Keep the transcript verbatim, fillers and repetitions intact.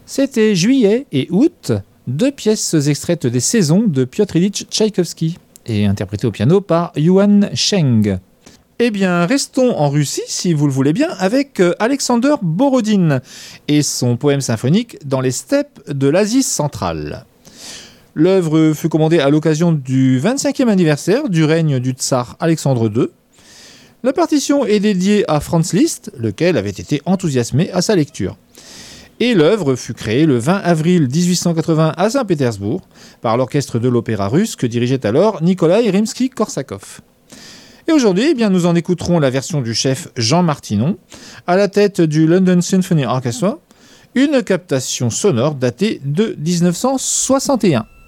C'était Juillet et Août, deux pièces extraites des saisons de Piotr Ilyich Tchaïkovski et interprétées au piano par Yuan Sheng. Eh bien, restons en Russie, si vous le voulez bien, avec Alexander Borodine et son poème symphonique Dans les steppes de l'Asie centrale. L'œuvre fut commandée à l'occasion du vingt-cinquième anniversaire du règne du tsar Alexandre deux. La partition est dédiée à Franz Liszt, lequel avait été enthousiasmé à sa lecture. Et l'œuvre fut créée le vingt avril dix-huit cent quatre-vingts à Saint-Pétersbourg par l'orchestre de l'opéra russe que dirigeait alors Nikolai Rimsky-Korsakov. Et aujourd'hui, eh bien, nous en écouterons la version du chef Jean Martinon, à la tête du London Symphony Orchestra, une captation sonore datée de dix-neuf cent soixante et un.